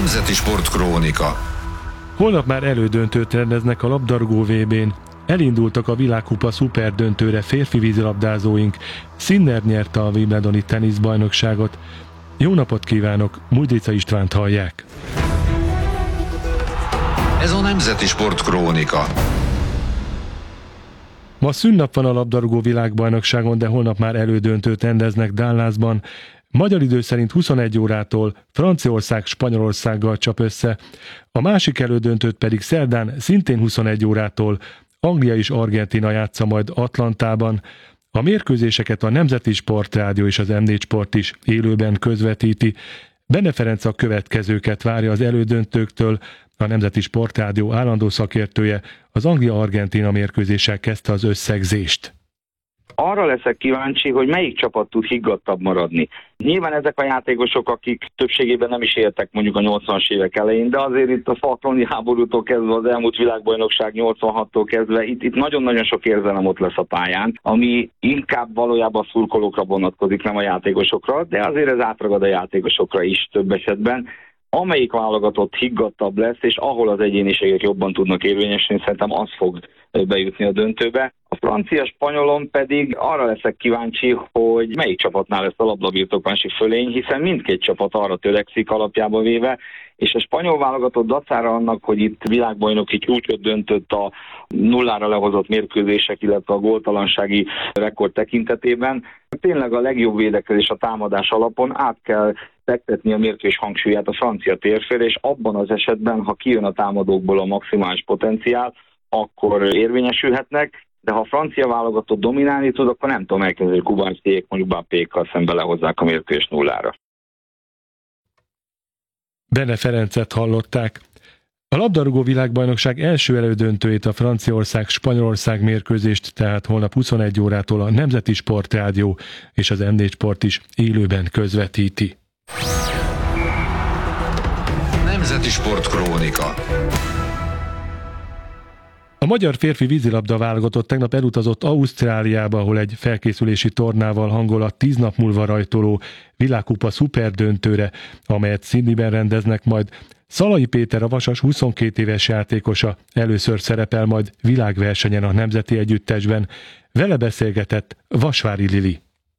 Nemzeti Sportkrónika. Holnap már elődöntőt rendeznek a labdarúgó VB-n. Elindultak a világkupa szuperdöntőre férfi vízilabdázóink. Sinner nyerte a Wimbledoni teniszbajnokságot. Jó napot kívánok, Mújdica Istvánt hallják. Ez a Nemzeti Sportkrónika. Ma szünnap van a labdarúgó világbajnokságon, de holnap már elődöntőt rendeznek Dallasban. Magyar idő szerint 21 órától Franciaország Spanyolországgal csap össze, a másik elődöntőt pedig szerdán szintén 21 órától Anglia és Argentína játsza majd Atlantában. A mérkőzéseket a Nemzeti Sportrádió és az M4 Sport is élőben közvetíti. Benne Ferenc a következőket várja az elődöntőktől. A Nemzeti Sportrádió állandó szakértője az Anglia-Argentína mérkőzéssel kezdte az összegzést. Arra leszek kíváncsi, hogy melyik csapat tud higgadtabb maradni. Nyilván ezek a játékosok, akik többségében nem is éltek mondjuk a 80-as évek elején, de azért itt a falklandi háborútól kezdve, az elmúlt világbajnokság 86-tól kezdve, itt nagyon-nagyon sok érzelem ott lesz a pályán, ami inkább valójában a szurkolókra vonatkozik, nem a játékosokra, de azért ez átragad a játékosokra is több esetben. Amelyik válogatott higgadtabb lesz, és ahol az egyéniségek jobban tudnak érvényesülni, szerintem az fog bejutni a döntőbe. A francia-spanyolon pedig arra leszek kíváncsi, hogy melyik csapatnál lesz a labdabirtoklási fölény, hiszen mindkét csapat arra törekszik alapjába véve, és a spanyol válogatott dacára annak, hogy itt világbajnoki csúcsot döntött a nullára lehozott mérkőzések, illetve a góltalansági rekord tekintetében, tényleg a legjobb védekezés a támadás alapon át kell fektetni a mérkőzés hangsúlyát a francia térfélre, és abban az esetben, ha kijön a támadókból a maximális potenciál, akkor érvényesülhetnek, de ha a francia válogatott dominálni tud, akkor nem tudom elképzelni, hogy Kubánszék mondjuk Mbappékkal szemben lehozzák a mérkőzést nullára. Benne Ferencet hallották. A labdarúgó világbajnokság első elődöntőjét, a Franciaország-Spanyolország mérkőzést, tehát holnap 21 órától a Nemzeti Sportrádió és az M4 Sport is élőben közvetíti. Nemzeti Sportkrónika. A magyar férfi vízilabda válogatott tegnap elutazott Ausztráliába, ahol egy felkészülési tornával hangol a 10 nap múlva rajtoló világkupa szuperdöntőre, amelyet Sydneyben rendeznek majd. Szalai Péter, a Vasas 22 éves játékosa először szerepel majd világversenyen a nemzeti együttesben. Vele beszélgetett Vasvári Lili.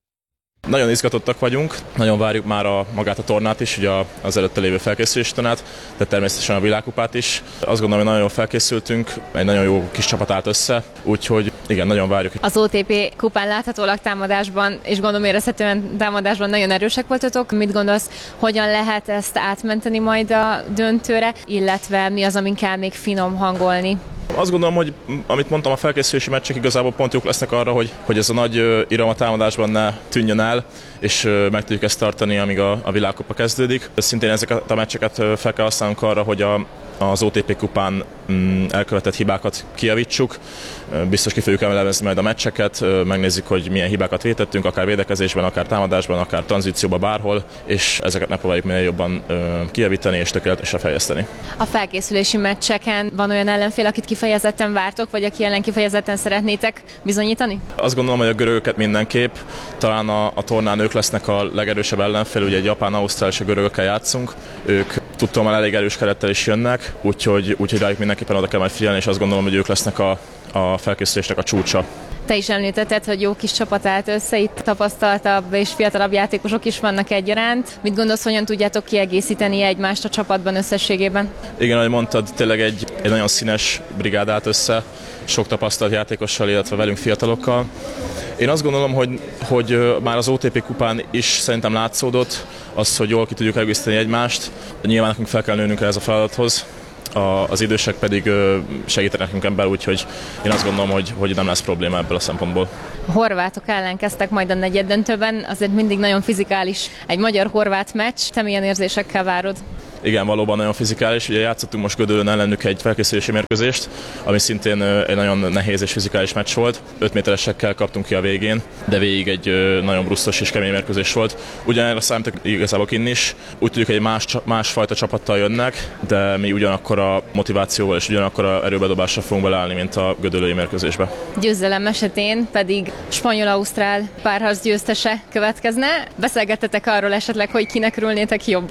Nagyon izgatottak vagyunk, nagyon várjuk már magát a tornát is, ugye az előtte lévő felkészülési tornát, de természetesen a világkupát is. Azt gondolom, hogy nagyon jól felkészültünk, egy nagyon jó kis csapat állt össze, úgyhogy igen, nagyon várjuk. Az OTP kupán láthatólag támadásban, és gondolom érezhetően támadásban nagyon erősek voltatok. Mit gondolsz, hogyan lehet ezt átmenteni majd a döntőre, illetve mi az, amin kell még finom hangolni? Azt gondolom, hogy amit mondtam, a felkészülési meccsek igazából pont jók lesznek arra, hogy ez a nagy iram a támadásban ne tűnjön el, és meg tudjuk ezt tartani, amíg a világkupa kezdődik. Szintén ezeket a meccseket fel kell használnunk arra, hogy az OTP kupán elkövetett hibákat kijavítsuk. Biztos ki fogjuk elemezni majd a meccseket, megnézzük, hogy milyen hibákat vétettünk, akár védekezésben, akár támadásban, akár tranzícióban, bárhol, és ezeket megpróbáljuk minél jobban kijavítani és tökéletesen fejleszteni. A felkészülési meccseken van olyan ellenfél, akit kifejezetten vártok, vagy aki ellen kifejezetten szeretnétek bizonyítani? Azt gondolom, hogy a görögöket mindenképp. Talán a tornán ők lesznek a legerősebb ellenfél, ugye egy japán, ausztrál és a görögökkel játszunk. Ők tudtam, elég erős kerettel is jönnek, úgyhogy rájuk mindenképpen oda kell majd figyelni, és azt gondolom, hogy ők lesznek a felkészülésnek a csúcsa. Te is említetted, hogy jó kis csapat állt össze, itt tapasztaltabb és fiatalabb játékosok is vannak egyaránt. Mit gondolsz, hogyan tudjátok kiegészíteni egymást a csapatban összességében? Igen, ahogy mondtad, tényleg egy nagyon színes brigád állt össze, sok tapasztalt játékossal, illetve velünk fiatalokkal. Én azt gondolom, hogy már az OTP kupán is szerintem látszódott az, hogy jól ki tudjuk egészíteni egymást. Nyilván nekünk fel kell nőnünk ez a feladathoz, az idősek pedig segítenek nekünk ebben, úgyhogy én azt gondolom, hogy nem lesz probléma ebből a szempontból. A horvátok ellen kezdtek majd a negyeddöntőben, azért mindig nagyon fizikális egy magyar-horvát meccs. Te milyen érzésekkel várod? Igen, valóban nagyon fizikális. Ugye játszottunk most Gödöllőn ellenük egy felkészülési mérkőzést, ami szintén egy nagyon nehéz és fizikális meccs volt. 5 méteresekkel kaptunk ki a végén, de végig egy nagyon brusztos és kemény mérkőzés volt. Ugyanerre számítok igazából kinn is. Úgy tudjuk, hogy egy másfajta csapattal jönnek, de mi ugyanakkor a motivációval és ugyanakkor a erőbedobással fogunk beleállni, mint a gödöllői mérkőzésbe. Győzelem esetén pedig spanyol-ausztrál párharc győztese következne. Beszélgettetek arról esetleg, hogy kinek örülnétek jobban?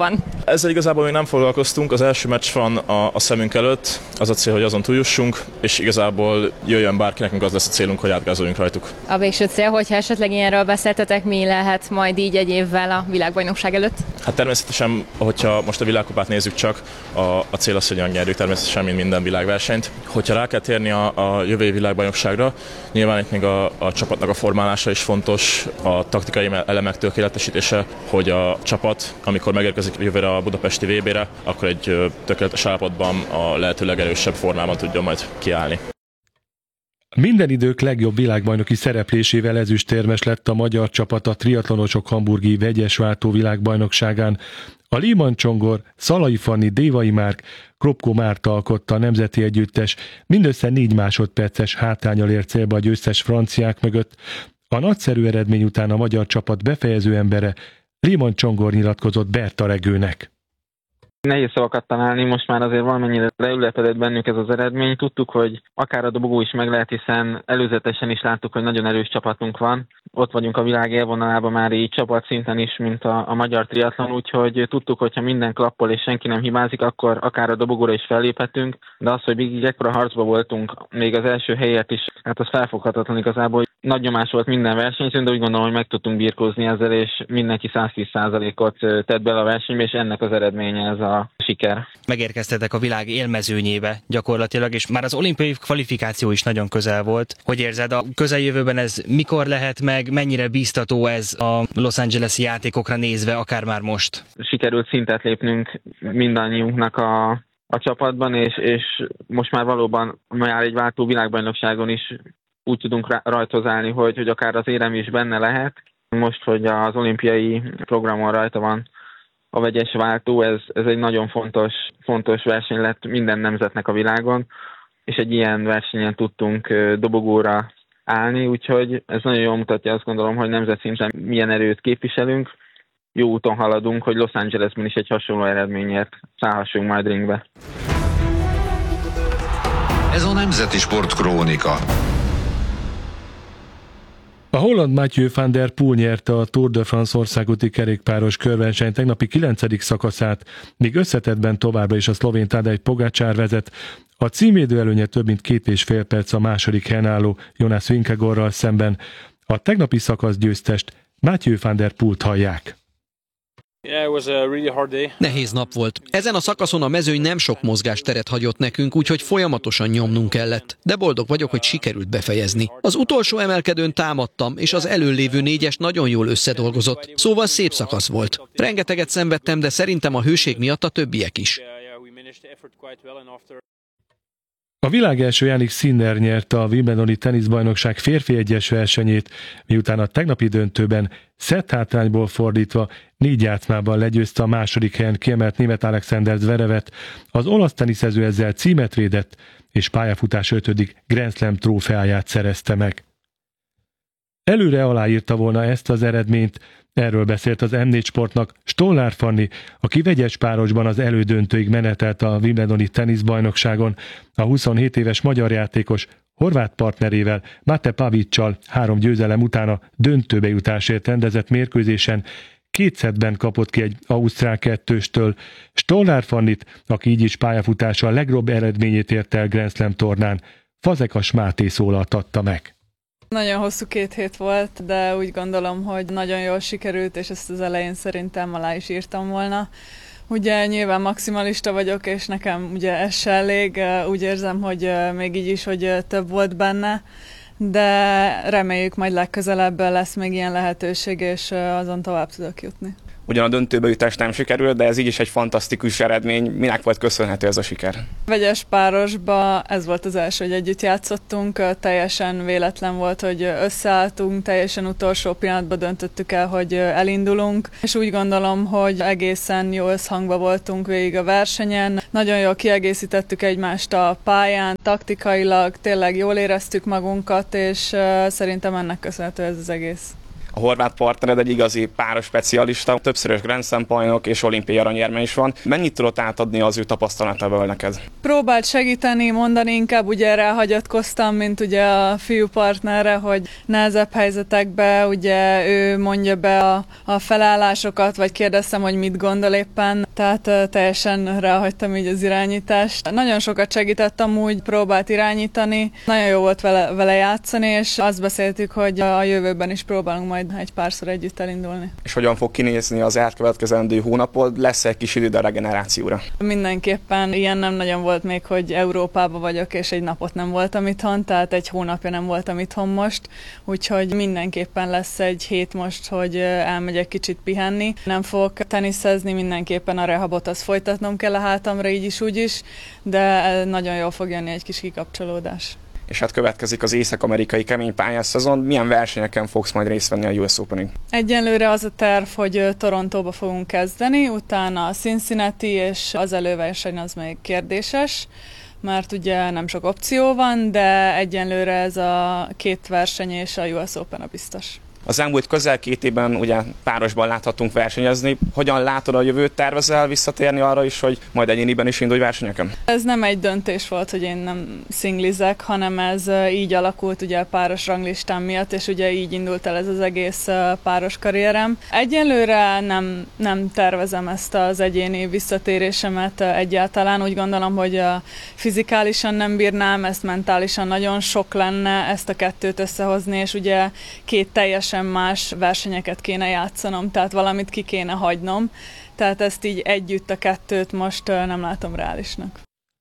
Ezzel igazából még nem foglalkoztunk, az első meccs van a szemünk előtt, az a cél, hogy azon túljussunk, és igazából jöjjön bárki, nekünk az lesz a célunk, hogy átgázoljunk rajtuk. A végső cél, hogyha esetleg ilyenről beszéltetek, mi lehet majd így egy évvel a világbajnokság előtt? Hát természetesen, hogyha most a világkupát nézzük csak, a cél az, hogy nyerjük természetesen, mint minden világversenyt. Hogyha rá kell térni a jövő évi világbajnokságra, nyilván itt még a csapatnak a formálása is fontos, a taktikai elemek tökéletesítése, hogy a csapat, amikor megérkezik jövőre a budapesti VB-re, akkor egy tökéletes állapotban a lehető legerősebb formában tudjon majd kiállni. Minden idők legjobb világbajnoki szereplésével ezüstérmes lett a magyar csapat a triatlonosok hamburgi vegyesváltó világbajnokságán. A Líman Csongor, Szalai Fanni, Dévai Márk, Kropko Márta alkotta a nemzeti együttes, mindössze 4 másodperces hátránnyal ért célba a győztes franciák mögött. A nagyszerű eredmény után a magyar csapat befejező embere Líman Csongor nyilatkozott Berta Regőnek. Nehéz szavakat találni, most már azért valamennyire leülepedett bennünk ez az eredmény. Tudtuk, hogy akár a dobogó is meg lehet, hiszen előzetesen is láttuk, hogy nagyon erős csapatunk van. Ott vagyunk a világ élvonalában már így csapatszinten is, mint a magyar triatlon, úgyhogy tudtuk, hogy ha minden klappol és senki nem hibázik, akkor akár a dobogóra is felléphetünk. De az, hogy végig ekkora harcba voltunk, még az első helyért is, hát az felfoghatatlan igazából. Nagy nyomás volt minden versenyzőn, de úgy gondolom, hogy meg tudtunk birkózni ezzel, és mindenki 110%-ot tett bele a versenybe, és ennek az eredménye ez a siker. Megérkeztetek a világ élmezőnyébe gyakorlatilag, és már az olimpiai kvalifikáció is nagyon közel volt. Hogy érzed, a közeljövőben ez mikor lehet meg, mennyire bíztató ez a Los Angeles-i játékokra nézve, akár már most? Sikerült szintet lépnünk mindannyiunknak a csapatban, és most már valóban már egy váltó világbajnokságon is úgy tudunk rajthoz állni, hogy akár az érem is benne lehet. Most, hogy az olimpiai programon rajta van a vegyes váltó, ez egy nagyon fontos verseny lett minden nemzetnek a világon, és egy ilyen versenyen tudtunk dobogóra állni, úgyhogy ez nagyon jól mutatja, azt gondolom, hogy nemzetszinten milyen erőt képviselünk. Jó úton haladunk, hogy Los Angelesben is egy hasonló eredményért szállhassunk majd ringbe. Ez a Nemzeti Sport Krónika. A holland Mathieu van der Poel nyerte a Tour de France országúti kerékpáros körverseny tegnapi 9. szakaszát, míg összetettben továbbra is a szlovén Tadej Pogačar vezet. A címvédő előnye több mint 2,5 perc a második helyen álló Jonas Vingegaardral szemben. A tegnapi szakasz győztest, Mathieu van der Poelt hallják. Nehéz nap volt. Ezen a szakaszon a mezőny nem sok mozgásteret hagyott nekünk, úgyhogy folyamatosan nyomnunk kellett. De boldog vagyok, hogy sikerült befejezni. Az utolsó emelkedőn támadtam, és az előlévő 4-es nagyon jól összedolgozott. Szóval szép szakasz volt. Rengeteget szenvedtem, de szerintem a hőség miatt a többiek is. A világ első Jannik Sinner nyerte a Wimbledoni teniszbajnokság férfi egyes versenyét, miután a tegnapi döntőben szetthátrányból fordítva 4 játszmában legyőzte a második helyen kiemelt német Alexander Zverevet. Az olasz teniszező ezzel címet védett, és pályafutás 5. Grand Slam trófeáját szerezte meg. Előre aláírta volna ezt az eredményt, erről beszélt az M4 Sportnak Stollár Fanni, aki vegyes párosban az elődöntőig menetelt a Wimbledoni teniszbajnokságon. A 27 éves magyar játékos horvát partnerével, Mate Pavićsal 3 győzelem után a döntőbe jutásért rendezett mérkőzésen 2 szettben kapott ki egy ausztrál 2-stől. Stollár Fannit, aki így is pályafutása a legjobb eredményét érte el Grand Slam tornán, Fazekas Máté szólaltatta meg. Nagyon hosszú 2 hét volt, de úgy gondolom, hogy nagyon jól sikerült, és ezt az elején szerintem alá is írtam volna. Ugye nyilván maximalista vagyok, és nekem ugye ez se elég, úgy érzem, hogy még így is, hogy több volt benne, de reméljük majd legközelebb lesz még ilyen lehetőség, és azon tovább tudok jutni. Ugyan a döntőbe jutás nem sikerült, de ez így is egy fantasztikus eredmény. Minek volt köszönhető ez a siker? Vegyes párosba ez volt az első, hogy együtt játszottunk, teljesen véletlen volt, hogy összeálltunk, teljesen utolsó pillanatban döntöttük el, hogy elindulunk, és úgy gondolom, hogy egészen jó összhangban voltunk végig a versenyen. Nagyon jól kiegészítettük egymást a pályán, taktikailag tényleg jól éreztük magunkat, és szerintem ennek köszönhető ez az egész. A horvát partnered egy igazi páros specialista, többszörös Grand Slam bajnok és olimpiai aranyérme is van. Mennyit tudott átadni az ő tapasztalatából neked? Próbált segíteni, mondani, inkább ugye erre hagyatkoztam, mint ugye a fiú partnerre, hogy nehezebb helyzetekben ugye ő mondja be a felállásokat, vagy kérdeztem, hogy mit gondol éppen. tehát teljesen ráhagytam így az irányítást. Nagyon sokat segített amúgy, próbált irányítani, nagyon jó volt vele játszani, és azt beszéltük, hogy a jövőben is próbálunk majd egy párszor együtt elindulni. És hogyan fog kinézni az elkövetkezendő hónapod? Lesz egy kis idő a regenerációra? Mindenképpen ilyen nem nagyon volt még, hogy Európában vagyok, és egy napot nem voltam itthon, tehát egy hónapja nem voltam itthon most, úgyhogy mindenképpen lesz egy hét most, hogy elmegyek kicsit pihenni. Nem fogok teniszezni, mindenképpen a rehabot azt folytatnom kell a hátamra, így is, úgy is, de nagyon jól fog jönni egy kis kikapcsolódás. És hát következik az észak-amerikai kemény pályás szezon. Milyen versenyeken fogsz majd részt venni a US Openig? Egyenlőre az a terv, hogy Torontóba fogunk kezdeni, utána a Cincinnati, és az előverseny az még kérdéses, mert ugye nem sok opció van, de egyenlőre ez a két verseny és a US Open a biztos. Az elmúlt közel 2 évben ugye párosban láthatunk versenyezni. Hogyan látod a jövőt, tervezel visszatérni arra is, hogy majd egyéniben is indulj versenyeken? Ez nem egy döntés volt, hogy én nem szinglizek, hanem ez így alakult ugye a páros ranglistám miatt, és ugye így indult el ez az egész páros karrierem. Egyelőre nem tervezem ezt az egyéni visszatérésemet egyáltalán. Úgy gondolom, hogy fizikálisan nem bírnám, ezt mentálisan nagyon sok lenne ezt a kettőt összehozni, és ugye két teljesen más versenyeket kéne játszanom, tehát valamit ki kéne hagynom, tehát ezt így együtt a kettőt most nem látom reálisnak.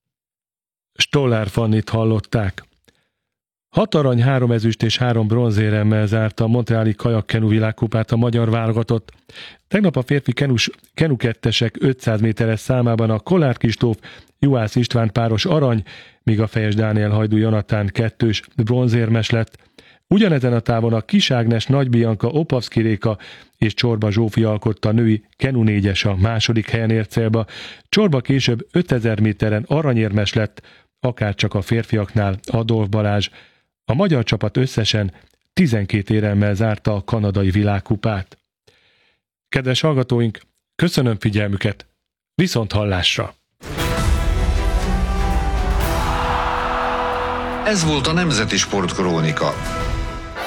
Stollár Fannit hallották. 6 arany, 3 ezüst és 3 bronzéremmel zárta a montreali kajakkenu világkupát a magyar válogatott. Tegnap a férfi kenukettesek 500 méteres számában a Kollár Kristóf, Juhász István páros arany, míg a Fejes Dániel Hajdú Jonatán 2-s bronzérmes lett. Ugyanezen a távon a Kis Ágnes, Nagy Bianca, Opavszki Réka és Csorba Zsófi alkotta a női kenu 4-es a második helyen ért célba. Csorba később 5000 méteren aranyérmes lett, akárcsak a férfiaknál Adolf Balázs. A magyar csapat összesen 12 éremmel zárta a kanadai világkupát. Kedves hallgatóink, köszönöm figyelmüket, viszont hallásra! Ez volt a Nemzeti Sportkrónika.